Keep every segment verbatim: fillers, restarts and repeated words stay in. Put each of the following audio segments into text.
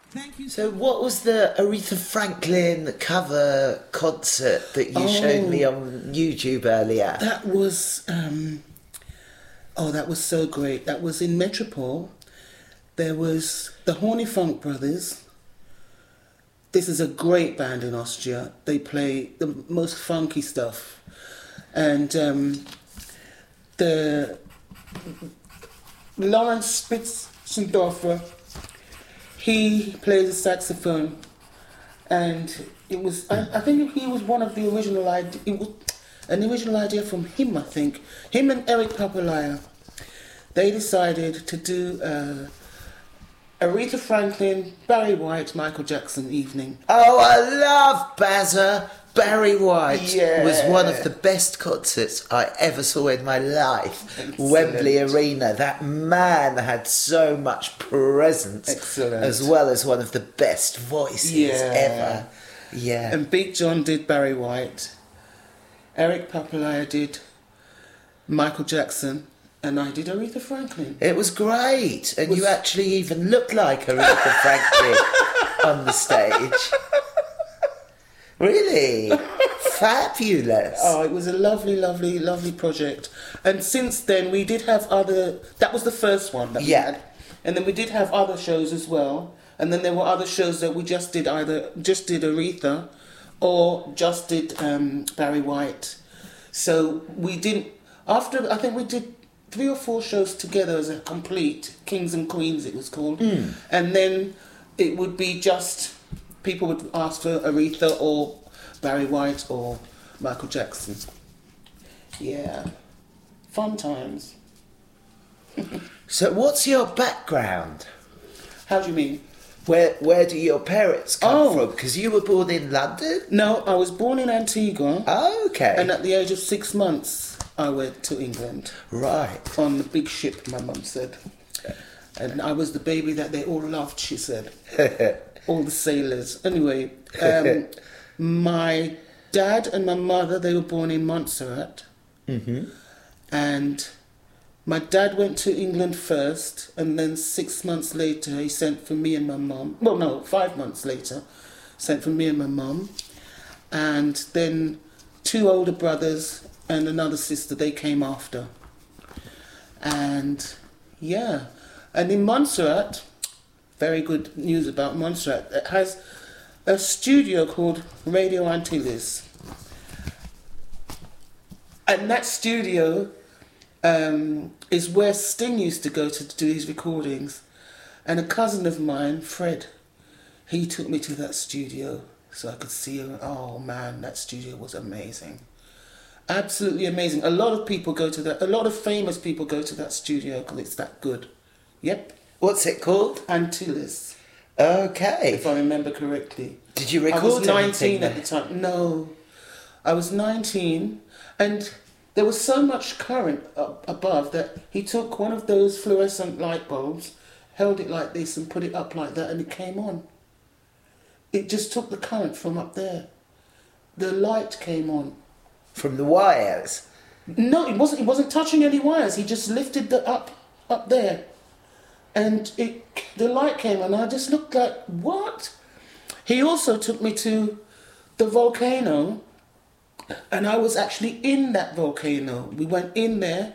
Thank you. So what was the Aretha Franklin cover concert that you Oh, showed me on YouTube earlier? That was, um, oh, that was so great. That was in Metropole. There was the Horny Funk Brothers. This is a great band in Austria. They play the most funky stuff. And um, the Lawrence Spitzendorfer, he plays the saxophone. And it was, I, I think he was one of the original idea. It was an original idea from him, I think. Him and Eric Papalaya. They decided to do uh, Aretha Franklin, Barry White, Michael Jackson evening. Oh, I love Bazza. Barry White Yeah. was one of the best concerts I ever saw in my life. Excellent. Wembley Arena. That man had so much presence. Excellent. As well as one of the best voices Yeah. ever. Yeah. And Big John did Barry White. Eric Papalaya did Michael Jackson. And I did Aretha Franklin. It was great. And Was- you actually even looked like Aretha Franklin on the stage. Really? Fabulous. Oh, it was a lovely, lovely, lovely project. And since then, we did have other... That was the first one that we Yeah. had. And then we did have other shows as well. And then there were other shows that we just did either... Just did Aretha or just did um, Barry White. So we didn't... After... I think we did three or four shows together as a complete. Kings and Queens, it was called. Mm. And then it would be just... People would ask for Aretha or Barry White or Michael Jackson. Yeah. Fun times. So what's your background? How do you mean? Where where do your parents come Oh. from? Because you were born in London? No, I was born in Antigua. Oh, okay. And at the age of six months, I went to England. Right. On the big ship, my mum said. And I was the baby that they all loved, she said. All the sailors. Anyway, um, my dad and my mother, they were born in Montserrat. Mm-hmm. And my dad went to England first, and then six months later, he sent for me and my mum. Well, no, five months later, sent for me and my mum. And then two older brothers and another sister, they came after. And yeah, and in Montserrat, very good news about Montserrat, it has a studio called Radio Antilles. And that studio um, is where Sting used to go to do his recordings. And a cousin of mine, Fred, he took me to that studio so I could see her. Oh man, that studio was amazing. Absolutely amazing. A lot of people go to that, a lot of famous people go to that studio because it's that good. Yep. What's it called? Antilles, Okay. if I remember correctly. Did you I record was anything nineteen at the there? time. No, I was nineteen, and there was so much current up above that he took one of those fluorescent light bulbs, held it like this, and put it up like that, and it came on. It just took the current from up there. The light came on. From the wires? No, it wasn't. It wasn't touching any wires. He just lifted the up up there, and it the light came on. And I just looked like, what? He also took me to the volcano, and I was actually in that volcano. We went in there,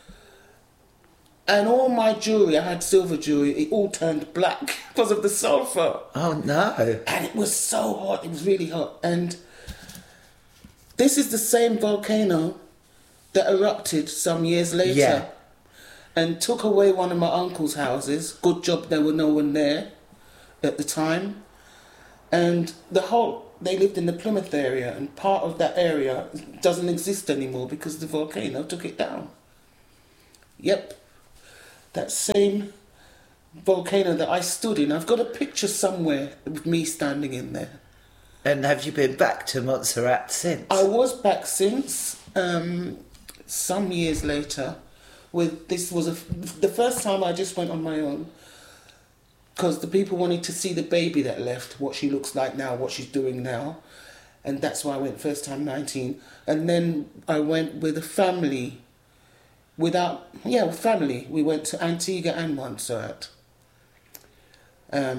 and all my jewelry, I had silver jewelry, it all turned black because of the sulfur. Oh no. And it was so hot, it was really hot. And this is the same volcano that erupted some years later. Yeah. And took away one of my uncle's houses. Good job there were no one there at the time. And the whole, they lived in the Plymouth area, and part of that area doesn't exist anymore because the volcano took it down. Yep. That same volcano that I stood in, I've got a picture somewhere with me standing in there. And have you been back to Montserrat since? I was back since, um, some years later. With this was a, the first time I just went on my own, because the people wanted to see the baby that left, what she looks like now, what she's doing now, and that's why I went first time nineteen. And then I went with a family, without yeah family. We went to Antigua and Montserrat. Um,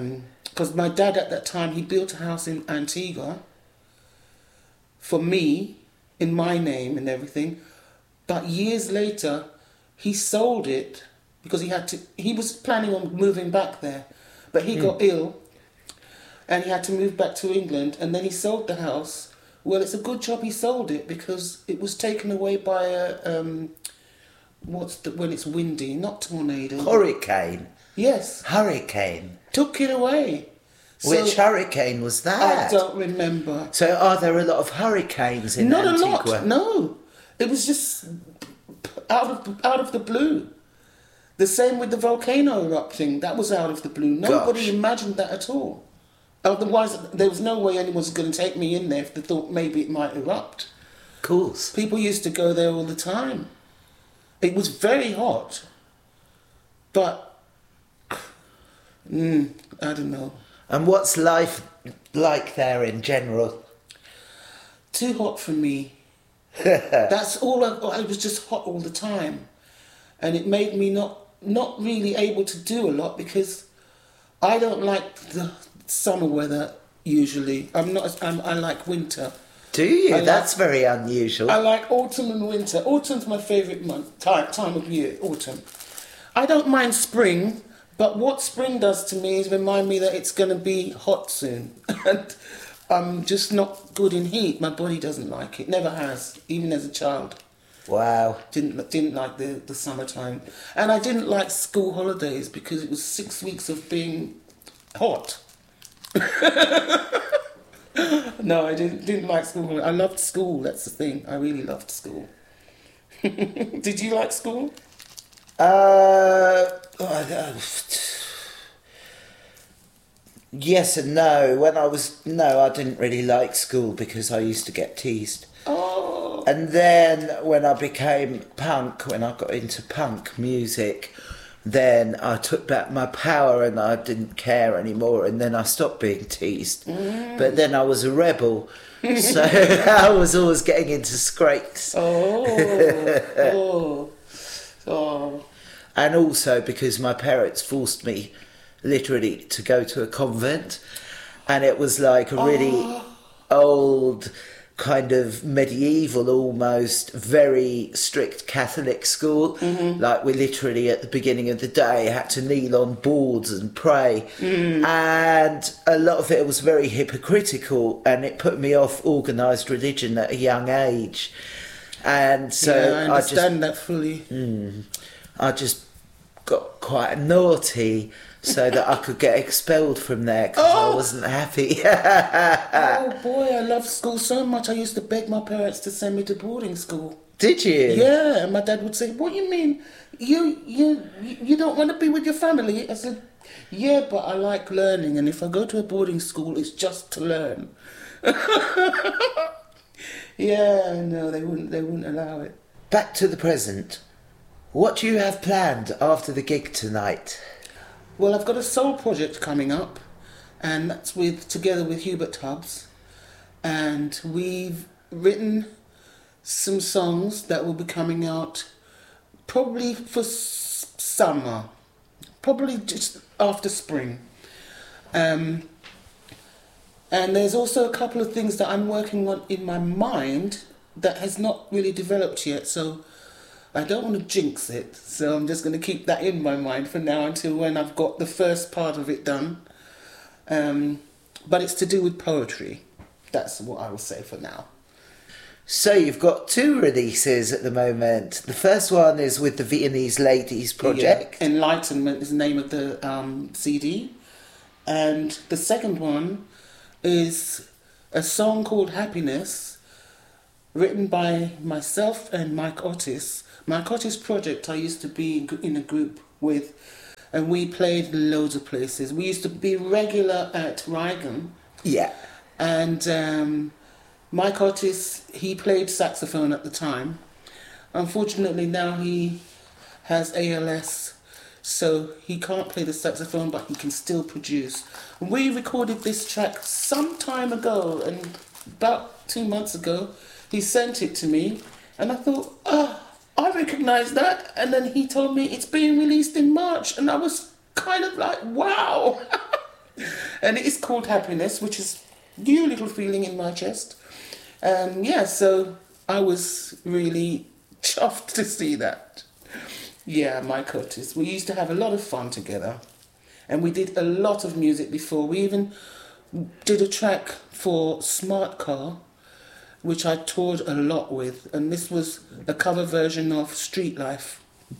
because my dad at that time, he built a house in Antigua for me, in my name and everything. But years later, he sold it because he had to, he was planning on moving back there, but he mm. got ill and he had to move back to England, and then he sold the house. Well, it's a good job he sold it because it was taken away by a, um, what's the, when it's windy, not tornado. Hurricane. Yes. Hurricane. Took it away. Which so, hurricane was that? I don't remember. So are there a lot of hurricanes in Not Antigua? Not a lot, no. It was just out of out of the blue. The same with the volcano erupting. That was out of the blue. Nobody Gosh. imagined that at all. Otherwise, there was no way anyone's going to take me in there if they thought maybe it might erupt. Of course. People used to go there all the time. It was very hot. But, mm, I don't know. And what's life like there in general? Too hot for me. That's all. I, I was just hot all the time. And it made me not, not really able to do a lot because I don't like the summer weather usually. I'm not. I'm, I like winter. Do you? I That's like, very unusual. I like autumn and winter. Autumn's my favourite month time time of year. Autumn. I don't mind spring, but what spring does to me is remind me that it's going to be hot soon, and I'm just not good in heat. My body doesn't like it. Never has, even as a child. Wow. Didn't didn't like the the summertime, and I didn't like school holidays because it was six weeks of being hot. No, I didn't didn't like school. I loved school. That's the thing. I really loved school. Did you like school? Uh, yes and no. When I was no, I didn't really like school because I used to get teased. Oh. And then when I became punk, when I got into punk music, then I took back my power and I didn't care anymore, and then I stopped being teased. Mm. But then I was a rebel, so I was always getting into scrapes. Oh, oh, oh. And also because my parents forced me literally to go to a convent, and it was like a really oh. old, kind of medieval almost, very strict Catholic school. Mm-hmm. Like we literally at the beginning of the day had to kneel on boards and pray. Mm. And a lot of it was very hypocritical, and it put me off organised religion at a young age. And so yeah, I understand I that fully. Mm, I just got quite naughty so that I could get expelled from there because oh. I wasn't happy. Oh boy, I loved school so much. I used to beg my parents to send me to boarding school. Did you? Yeah, and my dad would say, "What do you mean? You you you don't want to be with your family?" I said, "Yeah, but I like learning, and if I go to a boarding school, it's just to learn." Yeah, no, they wouldn't. They wouldn't allow it. Back to the present. What do you have planned after the gig tonight? Well, I've got a soul project coming up, and that's with together with Hubert Tubbs, and we've written some songs that will be coming out probably for s- summer, probably just after spring. Um, and there's also a couple of things that I'm working on in my mind that has not really developed yet, so I don't want to jinx it, so I'm just going to keep that in my mind for now until when I've got the first part of it done. Um, but it's to do with poetry. That's what I will say for now. So you've got two releases at the moment. The first one is with the Viennese Ladies Project. Yeah, Enlightenment is the name of the um, C D. And the second one is a song called Happiness, written by myself and Mike Otis. Mike Otis Project I used to be in a group with, and we played loads of places. We used to be regular at Reigen. Yeah. And um, Mike Otis, he played saxophone at the time. Unfortunately now he has A L S, so he can't play the saxophone, but he can still produce. We recorded this track some time ago, and about two months ago he sent it to me, and I thought, oh, I recognise that. And then he told me it's being released in March, and I was kind of like, wow. And it is called Happiness, which is a new little feeling in my chest. Um, yeah, so I was really chuffed to see that. Yeah, Mike Otis. We used to have a lot of fun together. And we did a lot of music before. We even did a track for Smart Car, which I toured a lot with. And this was a cover version of Street Life.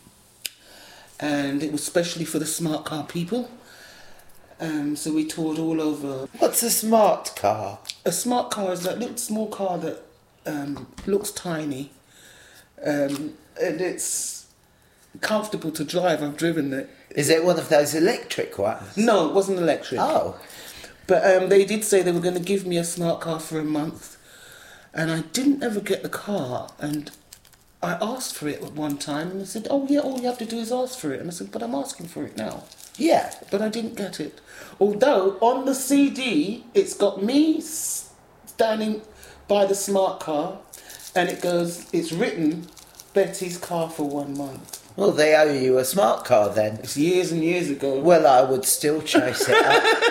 And it was specially for the Smart Car people. Um, so we toured all over. What's a smart car? A smart car is that little small car that um, looks tiny. Um, and it's comfortable to drive. I've driven it. Is it one of those electric ones? No, it wasn't electric. Oh. But um, they did say they were going to give me a smart car for a month. And I didn't ever get the car. And I asked for it at one time. And they said, oh, yeah, all you have to do is ask for it. And I said, but I'm asking for it now. Yeah. But I didn't get it. Although on the C D, it's got me standing by the smart car. And it goes, it's written, Betty's car for one month. Well, they owe you a smart car then. It's years and years ago. Well, I would still chase it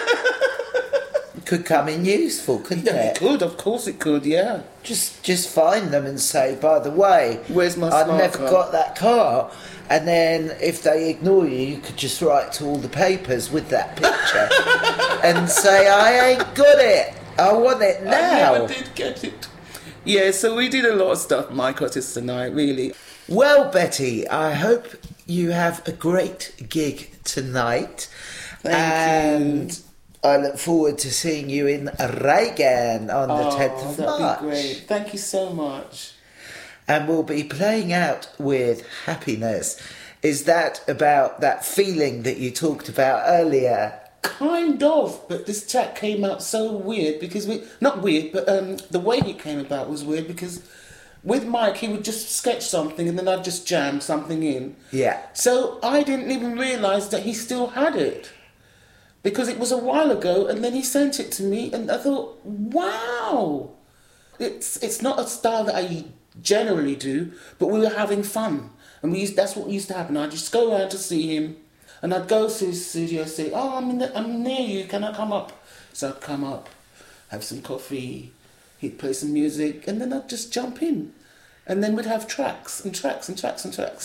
up. Could come in useful, couldn't Yeah, it? it could, of course it could, yeah. Just just find them and say, by the way, Where's my I've smart never car? got that car. And then if they ignore you, you could just write to all the papers with that picture and say, I ain't got it. I want it now. I never did get it. Yeah, so we did a lot of stuff, Mike Otis and I, really. Well, Betty, I hope you have a great gig tonight. Thank and you. I look forward to seeing you in Reagan on the Oh, tenth of that'd March. be great. Thank you so much. And we'll be playing out with Happiness. Is that about that feeling that you talked about earlier? Kind of, but this track came out so weird because we... Not weird, but um, the way it came about was weird because with Mike, he would just sketch something and then I'd just jam something in. Yeah. So I didn't even realise that he still had it. Because it was a while ago and then he sent it to me and I thought, wow! It's it's not a style that I generally do, but we were having fun. And we used, that's what used to happen. I'd just go around to see him and I'd go to his studio and say, oh, I'm, in the, I'm near you, can I come up? So I'd come up, have some coffee, he'd play some music and then I'd just jump in. And then we'd have tracks and tracks and tracks and tracks.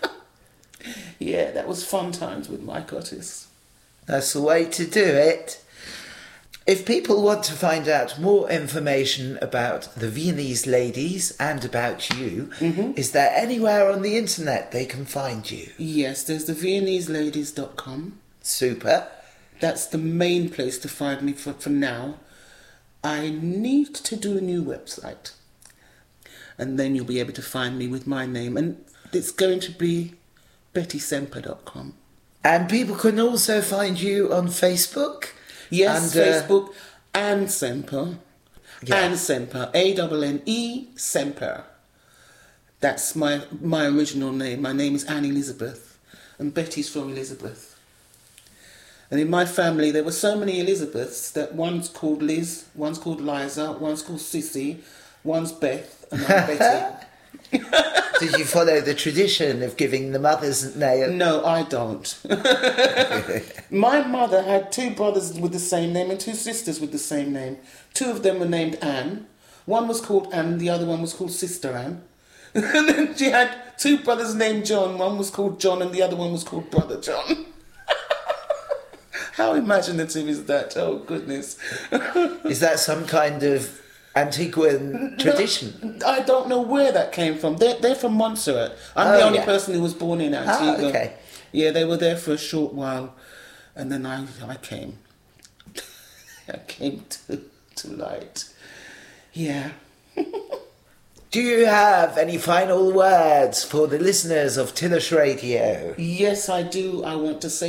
Yeah, that was fun times with Mike Otis. That's the way to do it. If people want to find out more information about the Viennese ladies and about you, Mm-hmm. is there anywhere on the internet they can find you? Yes, there's the Viennese ladies dot com. Super. That's the main place to find me for, for now. I need to do a new website. And then you'll be able to find me with my name. And it's going to be betty semper dot com. And people can also find you on Facebook? Yes, and, uh, Facebook and Semper. Yeah. And Semper. A N N E Semper. That's my, my original name. My name is Anne Elizabeth. And Betty's from Elizabeth. And in my family, there were so many Elizabeths that one's called Liz, one's called Liza, one's called Sissy, one's Beth, and I'm Betty. Did you follow the tradition of giving the mother's name? No, I don't. My mother had two brothers with the same name and two sisters with the same name. Two of them were named Anne. One was called Anne, the other one was called Sister Anne. And then she had two brothers named John. One was called John and the other one was called Brother John. How imaginative is that? Oh, goodness. Is that some kind of Antiguan tradition? No, I don't know where that came from. They're, they're from Montserrat. I'm the Oh, only yeah. person who was born in Ah, Antigua. okay. Yeah, they were there for a short while. And then I, I came. I came to, to light. Yeah. Do you have any final words for the listeners of Tillish Radio? Yes, I do. I want to say